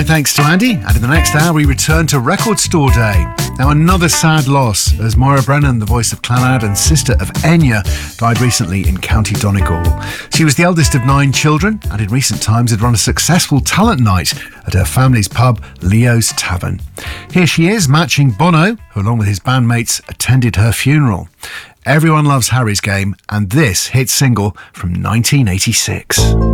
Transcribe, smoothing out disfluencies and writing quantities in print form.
My thanks to Andy, and in the next hour we return to Record Store Day. Now, another sad loss, as Moira Brennan, the voice of Clannad and sister of Enya, died recently in County Donegal. She was the eldest of 9 children, and in recent times had run a successful talent night at her family's pub, Leo's Tavern. Here she is, matching Bono, who along with his bandmates attended her funeral. Everyone loves Harry's Game, and this hit single from 1986.